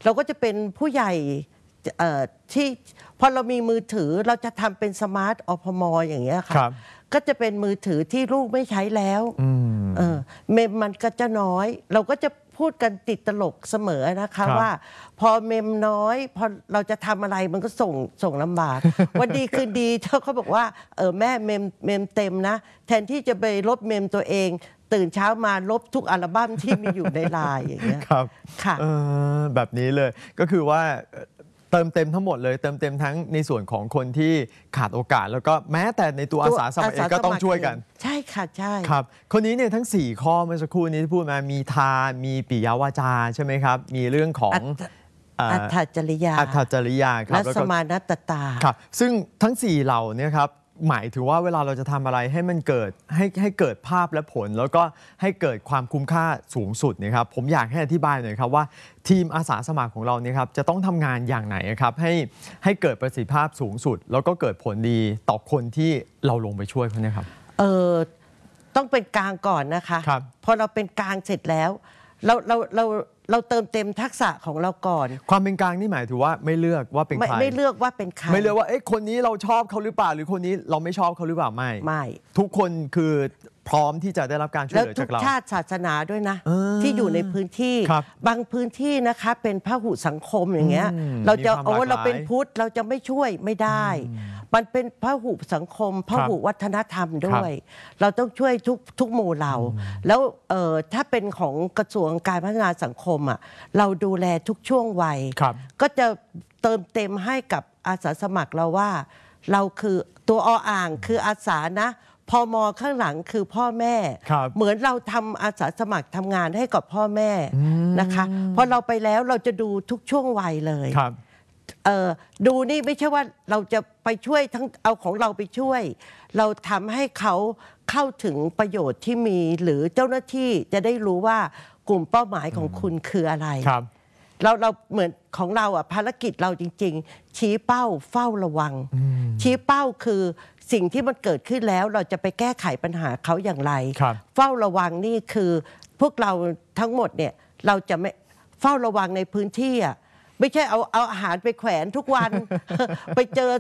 เราก็จะเป็นผู้ใหญ่ที่พอเรามีมือถือเราจะทำเป็นสมาร์ทอพมอย่างเงี้ยค่ะก็จะเป็นมือถือที่ลูกไม่ใช้แล้วเมมมันก็จะน้อยเราก็จะพูดกันติดตลกเสมอนะคะว่าพอเมมน้อยพอเราจะทำอะไรมันก็ส่งลำบาก วันดีคืนดีเขาบอกว่าแม่เมมเต็มนะแทนที่จะไปลบเมมตัวเองตื่นเช้ามาลบทุกอัลบั้มที่มีอยู่ในไลน์อย่างเงี้ยครับค่ะแบบนี้เลยก็คือว่าเติมเต็มทั้งหมดเลยเติมเต็มทั้งในส่วนของคนที่ขาดโอกาสแล้วก็แม้แต่ในตัวอาสาสมัครเองก็ต้องช่วยกันใช่ค่ะใช่ครับคนนี้เนี่ยทั้ง4ข้อเมื่อสักครู่นี้ที่พูดมามีทานมีปิยวาจาใช่ไหมครับมีเรื่องของอัตถจริยาครับและสมานัตตาครับซึ่งทั้ง4เหล่านี้ครับหมายถึงว่าเวลาเราจะทำอะไรให้มันเกิดให้เกิดภาพและผลแล้วก็ให้เกิดความคุ้มค่าสูงสุดนะครับผมอยากให้อธิบายหน่อยครับว่าทีมอาสาสมัครของเราเนี่ยครับจะต้องทำงานอย่างไหนครับให้เกิดประสิทธิภาพสูงสุดแล้วก็เกิดผลดีต่อคนที่เราลงไปช่วยเขาเนี่ยครับต้องเป็นกลางก่อนนะคะพอเราเป็นกลางเสร็จแล้วเราเติมเต็มทักษะของเราก่อนความเป็นกลางนี่หมายถึงว่าไม่เลือกว่าเป็นใครไม่เลือกว่าเป็นใครไม่เลือกว่าคนนี้เราชอบเขาหรือเปล่าหรือคนนี้เราไม่ชอบเขาหรือเปล่าไม่ทุกคนคือพร้อมที่จะได้รับการช่วยเหลือจากเราแล้วทุกชาติศาสนาด้วยนะที่อยู่ในพื้นที่บางพื้นที่นะคะเป็นพหุสังคมอย่างเงี้ยเราจะเราเป็นพุทธเราจะไม่ช่วยไม่ได้มันเป็นพหุสังคมพหุวัฒนธรรมด้วยเราต้องช่วยทุกหมู่เหล่าแล้วถ้าเป็นของกระทรวงการพัฒนาสังคมอ่ะเราดูแลทุกช่วงวัยก็จะเติมเต็มให้กับอาสาสมัครเราว่าเราคือตัวอ่างคืออาสานะพม.ข้างหลังคือพ่อแม่เหมือนเราทำอาสาสมัครทำงานให้กับพ่อแม่นะคะพอเราไปแล้วเราจะดูทุกช่วงวัยเลยดูนี่ไม่ใช่ว่าเราจะไปช่วยทั้งเอาของเราไปช่วยเราทำให้เขาเข้าถึงประโยชน์ที่มีหรือเจ้าหน้าที่จะได้รู้ว่ากลุ่มเป้าหมายของคุณคืออะไรเราเหมือนของเราภารกิจเราจริงๆชี้เป้าเฝ้าระวังชี้เป้าคือสิ่งที่มันเกิดขึ้นแล้วเราจะไปแก้ไขปัญหาเขาอย่างไรเฝ้าระวังนี่คือพวกเราทั้งหมดเนี่ยเราจะไม่เฝ้าระวังในพื้นที่ไม่ใช่เอาอาหารไปแขวนทุกวัน ไปเจอ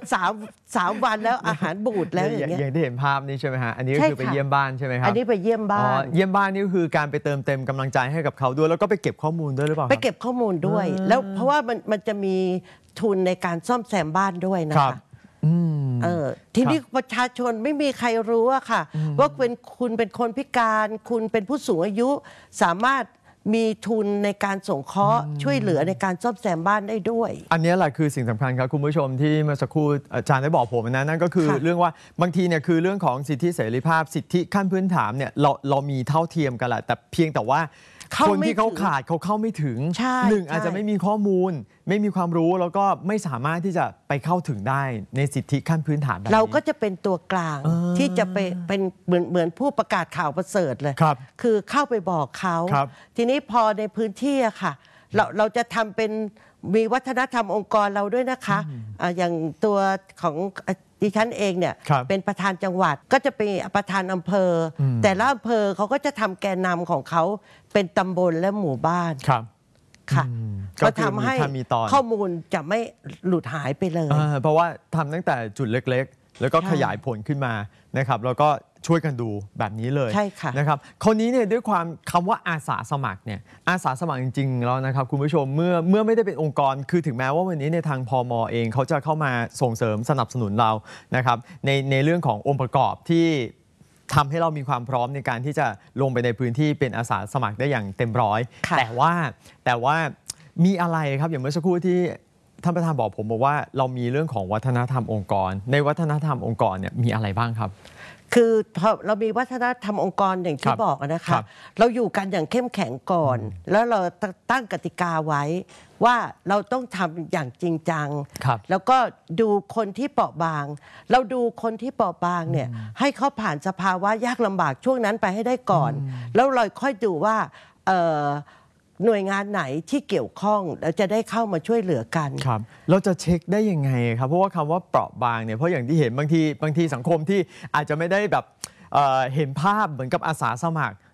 3 วันแล้วอาหารบูดแล้วอย่างเงี้ยอย่างที่เห็นภาพนี้ใช่ไหมฮะอันนี้ก็คือไปเยี่ยมบ้านใช่ไหมครับอันนี้ไปเยี่ยมบ้านเยี่ยมบ้านนี่ก็คือการไปเติมเต็มกำลังใจให้กับเขาด้วยแล้วก็ไปเก็บข้อมูลด้วยหรือเปล่าไปเก็บข้อมูลด้วยแล้วเพราะว่ามันจะมีทุนในการซ่อมแซมบ้านด้วยนะคะทีนี้ประชาชนไม่มีใครรู้อะค่ะว่าคุณเป็นคนพิการคุณเป็นผู้สูงอายุสามารถมีทุนในการสงเคราะห์ช่วยเหลือในการซ่อมแซมบ้านได้ด้วยอันนี้แหละคือสิ่งสำคัญครับคุณผู้ชมที่เมื่อสักครู่อาจารย์ได้บอกผมนะนั่นก็คือเรื่องว่าบางทีเนี่ยคือเรื่องของสิทธิเสรีภาพสิทธิขั้นพื้นฐานเนี่ยเรามีเท่าเทียมกันแหละแต่เพียงแต่ว่าคนที่เขาขาดเขาเข้าไม่ถึง1อาจจะไม่มีข้อมูลไม่มีความรู้แล้วก็ไม่สามารถที่จะไปเข้าถึงได้ในสิทธิขั้นพื้นฐานแบบนี้เราก็จะเป็นตัวกลางที่จะเป็นเหมือนผู้ประกาศข่าวประเสริฐเลยคือเข้าไปบอกเขาทีนี้พอในพื้นที่อะค่ะเราจะทำเป็นมีวัฒนธรรมองค์กรเราด้วยนะคะอย่างตัวของดิฉันเองเนี่ยเป็นประธานจังหวัดก็จะเป็นประธานอำเภอแต่ละอำเภอเขาก็จะทำแกนนำของเขาเป็นตำบลและหมู่บ้านค่ะก็ทำให้ข้อมูลจะไม่หลุดหายไปเลยเพราะว่าทำตั้งแต่จุดเล็กๆแล้วก็ขยายผลขึ้นมานะครับแล้วก็ช่วยกันดูแบบนี้เลยนะครับคนนี้เนี่ยด้วยความคำว่าอาสาสมัครเนี่ยอาสาสมัครจริงๆแล้วนะครับคุณผู้ชมเมื่อไม่ได้เป็นองค์กรคือถึงแม้ว่าวันนี้ในทางพม.เองเขาจะเข้ามาส่งเสริมสนับสนุนเรานะครับในเรื่องขององค์ประกอบที่ทำให้เรามีความพร้อมในการที่จะลงไปในพื้นที่เป็นอาสาสมัครได้อย่างเต็มร้อยแต่ว่ามีอะไรครับอย่างเมื่อสักครู่ที่ท่านประธานบอกผมบอกว่าเรามีเรื่องของวัฒนธรรมองค์กรในวัฒนธรรมองค์กรเนี่ยมีอะไรบ้างครับคือเรามีวัฒนธรรมองค์กรอย่างที่บอกนะคะเราอยู่กันอย่างเข้มแข็งก่อนแล้วเราตั้งกติกาไว้ว่าเราต้องทำอย่างจริงจังแล้วก็ดูคนที่เปราะบางเราดูคนที่เปราะบางเนี่ยให้เขาผ่านสภาวะยากลำบากช่วงนั้นไปให้ได้ก่อนแล้วเราค่อยดูว่าหน่วยงานไหนที่เกี่ยวข้องแล้วจะได้เข้ามาช่วยเหลือกันครับเราจะเช็คได้ยังไงครับเพราะว่าคำว่าเปราะบางเนี่ยเพราะอย่างที่เห็นบางทีสังคมที่อาจจะไม่ได้แบบเห็นภาพเหมือนกับอาสาสมัคร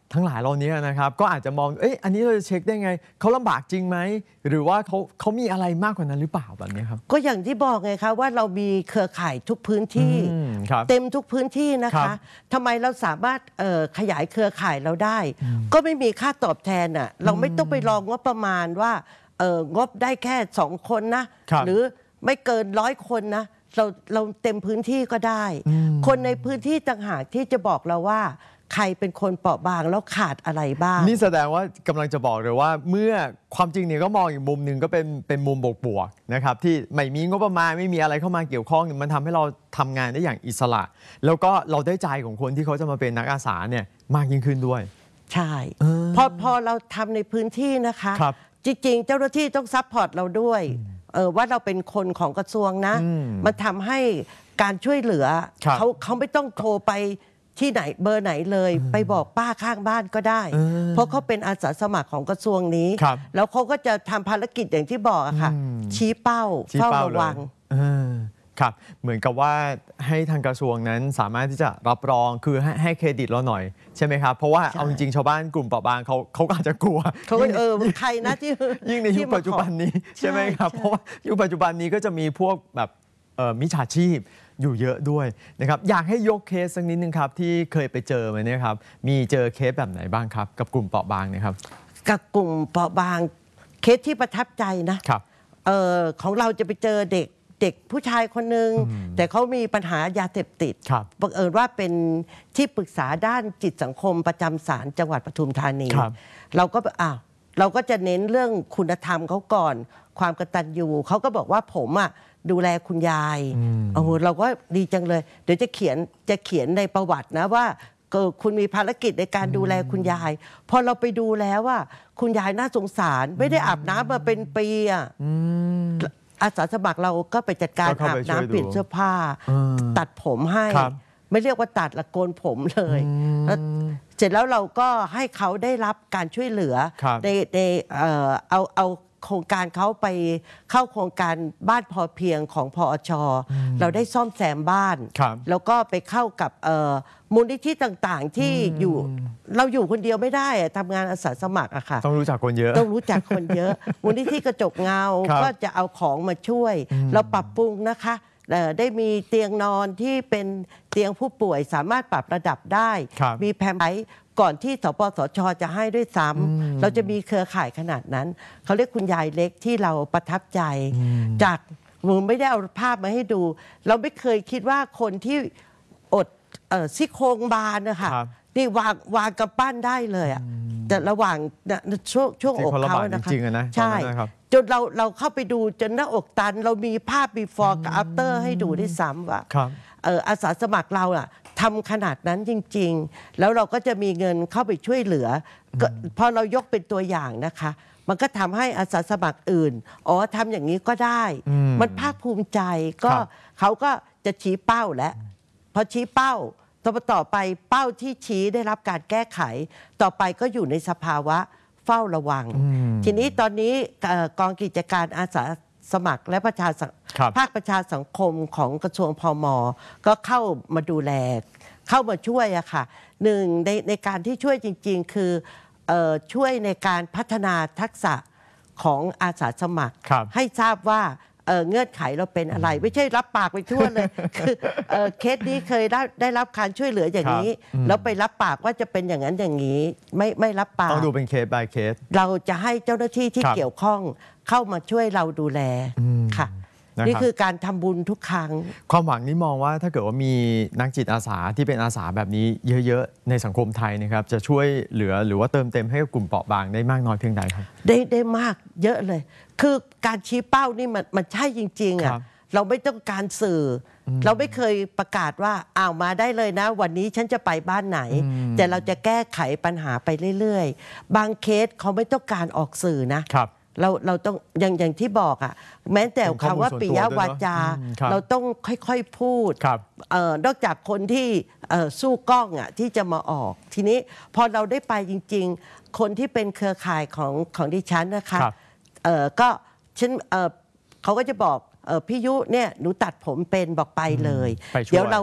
ทั้งหลายเหล่านี้นะครับก็อาจจะมองอันนี้เราจะเช็คได้ไงเขาลำบากจริงไหมหรือว่าเขามีอะไรมากกว่านั้นหรือเปล่าแบบนี้ครับก็อย่างที่บอกไงคะว่าเรามีเครือข่ายทุกพื้นที่เต็มทุกพื้นที่นะคะทำไมเราสามารถขยายเครือข่ายเราได้ก็ไม่มีค่าตอบแทนอ่ะเราไม่ต้องไปรองว่าประมาณว่างบได้แค่2 คนนะหรือไม่เกิน100 คนนะเราเต็มพื้นที่ก็ได้คนในพื้นที่ต่างหากที่จะบอกเราว่าใครเป็นคนเปราะบางแล้วขาดอะไรบ้างนี่แสดงว่ากำลังจะบอกเลยว่าเมื่อความจริงเนี่ยก็มองอีกมุมหนึ่งก็เป็นมุมบวกๆนะครับที่ไม่มีงบประมาณไม่มีอะไรเข้ามาเกี่ยวข้องมันทำให้เราทำงานได้อย่างอิสระแล้วก็เราได้ใจของคนที่เขาจะมาเป็นนักอาสาเนี่ยมากยิ่งขึ้นด้วยใช่พอเราทำในพื้นที่นะคะจริงๆเจ้าหน้าที่ต้องซัพพอร์ตเราด้วยว่าเราเป็นคนของกระทรวงนะมันทำให้การช่วยเหลือเขาไม่ต้องโทรไปที่ไหนเบอร์ไหนเลยไปบอกป้าข้างบ้านก็ได้เพราะเขาเป็นอาสาสมัครของกระทรวงนี้แล้วเขาก็จะทำภารกิจอย่างที่บอกอะค่ะชี้เป้าเฝ้าระวังครับเหมือนกับว่าให้ทางกระทรวงนั้นสามารถที่จะรับรองคือให้เครดิตเราหน่อยใช่ไหมครับเพราะว่าเอาจริงๆชาวบ้านกลุ่มเปราะบางเขาก็อาจจะกลัวเขาใครนะที่ยิ่งในยุคปัจจุบันนี้ใช่ไหมครับเพราะว่ายุคปัจจุบันนี้ก็จะมีพวกแบบมิจฉาชีพอยู่เยอะด้วยนะครับอยากให้ยกเคสสักนิดนึงครับที่เคยไปเจอมาเนี่ยครับมีเจอเคสแบบไหนบ้างครับกับกลุ่มเปราะบางนะครับกับกลุ่มเปราะบางเคสที่ประทับใจนะครับของเราจะไปเจอเด็กผู้ชายคนหนึ่งแต่เขามีปัญหายาเสพติดบังเอิญว่าเป็นที่ปรึกษาด้านจิตสังคมประจำศาลจังหวัดปทุมธานีเราก็จะเน้นเรื่องคุณธรรมเขาก่อนความกตัญญูเขาก็บอกว่าผมดูแลคุณยายเราก็ดีจังเลยเดี๋ยวจะเขียนในประวัตินะว่าคุณมีภารกิจในการดูแลคุณยายพอเราไปดูแล้วว่าคุณยายน่าสงสารไม่ได้อาบน้ำมาเป็นปีอาสาสมัครเราก็ไปจัดการอาบน้ำเปลี่ยนเสื้อผ้าตัดผมให้ไม่เรียกว่าตัดละโกนผมเลยเสร็จแล้วเราก็ให้เขาได้รับการช่วยเหลือในเอาโครงการเขาไปเข้าโครงการบ้านพอเพียงของพอช.เราได้ซ่อมแซมบ้านแล้วก็ไปเข้ากับมูลนิธิต่างๆที่อยู่เราอยู่คนเดียวไม่ได้ทำงานอาสาสมัครอะค่ะต้องรู้จักคนเยอะต้องรู้จักคนเยอะมูลนิธิกระจกเงาก็จะเอาของมาช่วยเราปรับปรุงนะคะได้มีเตียงนอนที่เป็นเตียงผู้ป่วยสามารถปรับระดับได้มีแพมไพร์ก่อนที่สปสช.จะให้ด้วยซ้ำเราจะมีเครือข่ายขนาดนั้นเขาเรียกคุณยายเล็กที่เราประทับใจจากมือไม่ได้เอาภาพมาให้ดู เราไม่เคยคิดว่าคนที่อดซี่โครงบานนะคะนี่วางกำปั้นได้เลยอะแต่ระหว่างช่วงอกเขานะคะใช่จนเราเข้าไปดูจนหน้าอกตันเรามีภาพ before กับ after ให้ดูได้ซ้ำว่าอาสาสมัครเราทำขนาดนั้นจริงๆแล้วเราก็จะมีเงินเข้าไปช่วยเหลือพอเรายกเป็นตัวอย่างนะคะมันก็ทำให้อาสาสมัครอื่นทำอย่างนี้ก็ได้มันภาคภูมิใจก็เขาก็จะชี้เป้าแล้วพอชี้เป้าต่อไปเป้าที่ชี้ได้รับการแก้ไขต่อไปก็อยู่ในสภาวะเฝ้าระวังทีนี้ตอนนี้กองกิจการอาสาสมัครและภาคประชาสังคมของกระทรวงพม.ก็เข้ามาดูแลเข้ามาช่วยอะค่ะหนึ่งในการที่ช่วยจริงๆคือช่วยในการพัฒนาทักษะของอาสาสมัครให้ทราบว่าเงื่อนไขเราเป็นอะไรไม่ใช่รับปากไปทั่วเลยคือเคสนี้เคยได้รับการช่วยเหลืออย่างนี้แล้วไปรับปากว่าจะเป็นอย่างนั้นอย่างนี้ไม่รับปากต้องดูเป็นเคส by เคสเราจะให้เจ้าหน้าที่ที่เกี่ยวข้องเข้ามาช่วยเราดูแลค่ะนี่คือการทำบุญทุกครั้งความหวังนี้มองว่าถ้าเกิดว่ามีนักจิตอาสาที่เป็นอาสาแบบนี้เยอะๆในสังคมไทยนะครับจะช่วยเหลือหรือว่าเติมเต็มให้กับกลุ่มเปราะบางได้มากน้อยเพียงใดครับได้มากเยอะเลยคือการชี้เป้านี่มันใช่จริงๆเราไม่ต้องการสื่อเราไม่เคยประกาศว่ามาได้เลยนะวันนี้ฉันจะไปบ้านไหนแต่เราจะแก้ไขปัญหาไปเรื่อยๆบางเคสเขาไม่ต้องการออกสื่อนะเราต้องอย่างที่บอกแม้แต่คำว่าปิยวาจาเราต้องค่อยๆพูดนอกจากคนที่สู้กล้องที่จะมาออกทีนี้พอเราได้ไปจริงๆคนที่เป็นเครือข่ายของดิฉันนะคะก็เขาก็จะบอกพี่ยุเนี่ยหนูตัดผมเป็นบอกไปเลยเดี๋ยว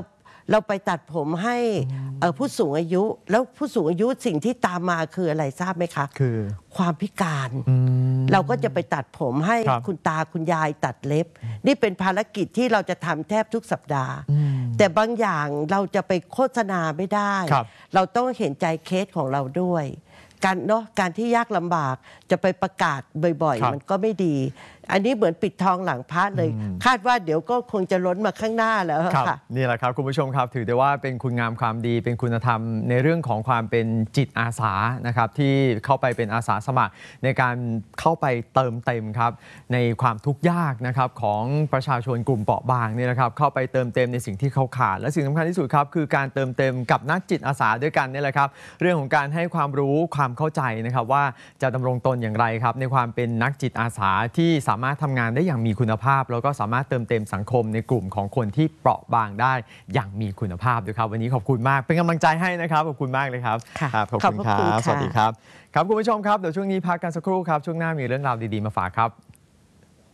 เราไปตัดผมให้ผู้สูงอายุแล้วผู้สูงอายุสิ่งที่ตามมาคืออะไรทราบไหมคะคือความพิการเราก็จะไปตัดผมให้คุณตาคุณยายตัดเล็บนี่เป็นภารกิจที่เราจะทำแทบทุกสัปดาห์แต่บางอย่างเราจะไปโฆษณาไม่ได้เราต้องเห็นใจเคสของเราด้วยการที่ยากลำบากจะไปประกาศบ่อยๆมันก็ไม่ดีอันนี้เหมือนปิดทองหลังพระเลยคาดว่าเดี๋ยวก็คงจะล้นมาข้างหน้าแล้วค่ะนี่แหละครับคุณผู้ชมครับถือได้ว่าเป็นคุณงามความดีเป็นคุณธรรมในเรื่องของความเป็นจิตอาสานะครับที่เข้าไปเป็นอาสาสมัครในการเข้าไปเติมเต็มครับในความทุกข์ยากนะครับของประชาชนกลุ่มเปราะบางนี่นะครับเข้าไปเติมเต็มในสิ่งที่เขาขาดและสิ่งสำคัญที่สุดครับคือการเติมเต็มกับนักจิตอาสาด้วยกันนี่แหละครับเรื่องของการให้ความรู้ความเข้าใจนะครับว่าจะดำรงตนอย่างไรครับในความเป็นนักจิตอาสาที่สามารถทำงานได้อย่างมีคุณภาพแล้วก็สามารถเติมเต็มสังคมในกลุ่มของคนที่เปราะบางได้อย่างมีคุณภาพด้วยครับวันนี้ขอบคุณมากเป็นกำลังใจให้นะครับขอบคุณมากเลยครับขอบคุณครับสวัสดีครับครับคุณผู้ชมครับเดี๋ยวช่วงนี้พักกันสักครู่ครับช่วงหน้ามีเรื่องราวดีๆมาฝากครับ